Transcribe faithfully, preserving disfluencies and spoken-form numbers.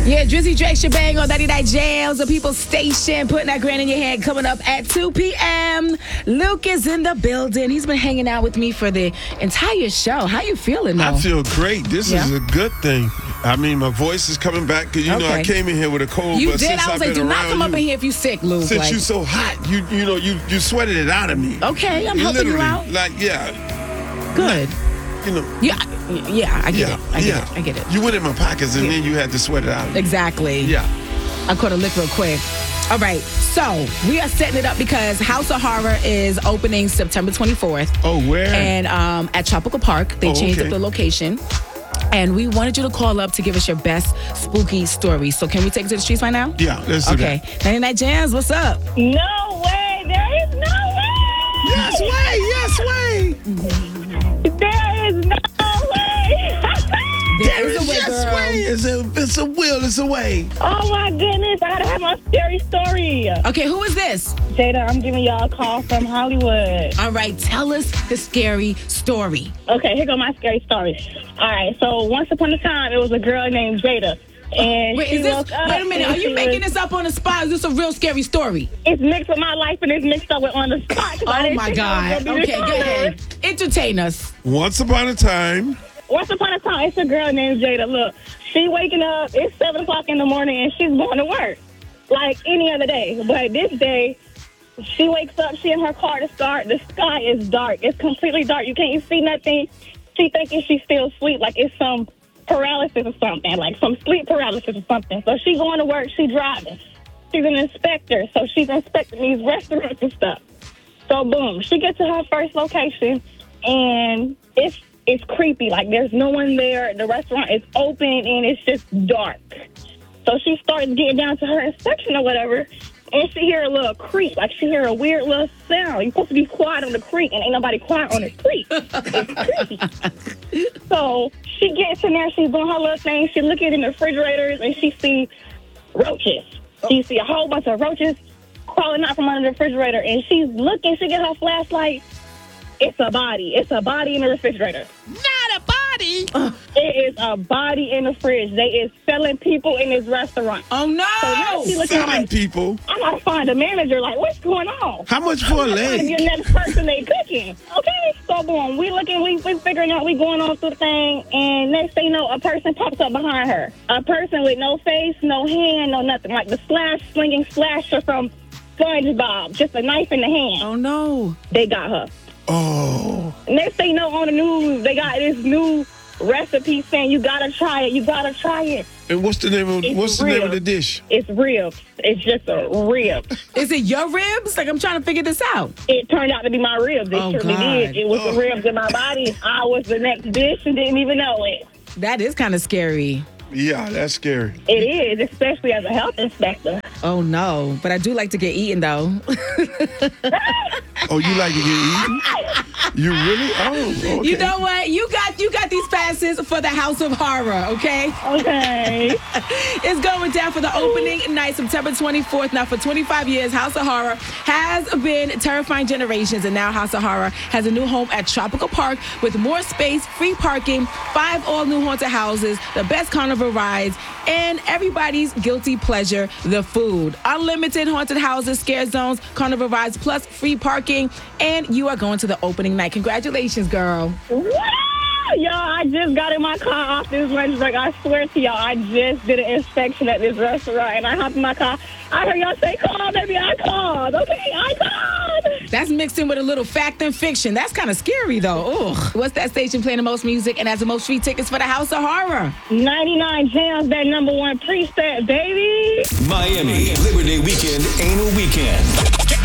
Yeah, Drizzy Drake Shebang on ninety-nine Jams, the People's Station, putting that grand in your hand, coming up at two p.m. Luke is in the building. He's been hanging out with me for the entire show. How you feeling, though? I feel great. This Yeah. is a good thing. I mean, my voice is coming back because, you know, Okay. I came in here with a cold. You but did. since I was I've like, been do not around come up you, in here if you sick, Luke. Since like, you so hot, you you know, you, you sweated it out of me. Okay, I'm helping you Literally, out. Like, yeah, Good. you know. Yeah, yeah, I get Yeah, it. I get yeah. it. I get it. You went in my pockets and Yeah. then you had to sweat it out. Exactly. Yeah. I caught a lick real quick. All right, so we are setting it up because House of Horror is opening September twenty-fourth. Oh, where? And um, at Tropical Park, they Oh, changed okay. up the location. And we wanted you to call up to give us your best spooky story. So can we take it to the streets right now? Yeah, let's do Okay. that. ninety-nine Jams, what's up? No way! There is no way! Yes, way. Yes, way. There is no way! There is a way, yes, girl. way. It's a, it's a will. It's a way. Oh my goodness! I gotta have my scary story. Okay, who is this? Jada, I'm giving y'all a call from Hollywood. All right, tell us the scary story. Okay, here go my scary story. All right, so once upon a time, it was a girl named Jada. And Wait, she is this, woke up wait a minute, and are you she making was- this up on the spot? Is this a real scary story? It's mixed with my life and it's mixed up with on the spot. 'cause I Oh didn't my think I God. was gonna be Okay, this go ahead. honest. Entertain us. Once upon a time. Once upon a time, it's a girl named Jada. Look, she waking up, it's seven o'clock in the morning, and she's going to work like any other day. But this day, she wakes up, she in her car to start. The sky is dark. It's completely dark. You can't see nothing. She thinking she's still asleep, like it's some paralysis or something, like some sleep paralysis or something. So she going to work, she driving. She's an inspector, so she's inspecting these restaurants and stuff. So boom, she gets to her first location, and it's it's creepy. Like there's no one there. The restaurant is open, and it's just dark. So she starts getting down to her inspection or whatever, and she hear a little creak. Like she hear a weird little sound. You're supposed to be quiet on the creek, and ain't nobody quiet on the creek. It's creepy. So she gets in there. She's doing her little thing. She looking in the refrigerators, and she see roaches. She see a whole bunch of roaches crawling out from under the refrigerator, and she's looking. She get her flashlight. It's a body. It's a body in the refrigerator. Not a body. It is a body in the fridge. They is selling people in this restaurant. Oh no. So now she looking Selling like, people. I gotta find a manager. Like, what's going on? How much for a I'm trying to leg? get the next person they cooking. Okay, so boom, we looking, we we figuring out, we going on through the thing, and next thing you know, a person pops up behind her. A person with no face, no hand, no nothing. Like the slash slinging slasher from SpongeBob, just a knife in the hand. Oh no. They got her. Oh. Next thing you know, on the news, they got this new recipe saying you gotta try it. You gotta try it. And what's the name of It's what's the name real. of the dish? It's ribs. It's just a rib. Is it your ribs? Like I'm trying to figure this out. It turned out to be my ribs. It Oh, truly God. did. It was Oh. the ribs in my body. I was the next dish and didn't even know it. That is kind of scary. Yeah, that's scary. It is, especially as a health inspector. Oh no. But I do like to get eaten though. Oh, you like to get eaten? You really? Oh, okay. You know what? You got you got these passes for the House of Horror, okay? Okay. It's going down for the opening night, September twenty-fourth. Now, for twenty-five years, House of Horror has been terrifying generations, and now House of Horror has a new home at Tropical Park with more space, free parking, five all-new haunted houses, the best carnival rides, and everybody's guilty pleasure, the food. Unlimited haunted houses, scare zones, carnival rides, plus free parking, and you are going to the opening night. Congratulations, girl. Wow! Y'all, I just got in my car off this lunch break. I swear to y'all, I just did an inspection at this restaurant, and I hopped in my car. I heard y'all say, call, baby, I called. Okay, I called. That's mixed in with a little fact and fiction. That's kind of scary, though. Ugh. What's that station playing the most music and has the most free tickets for the House of Horror? ninety-nine Jams, that number one preset, baby. Miami, Labor Day weekend ain't a weekend.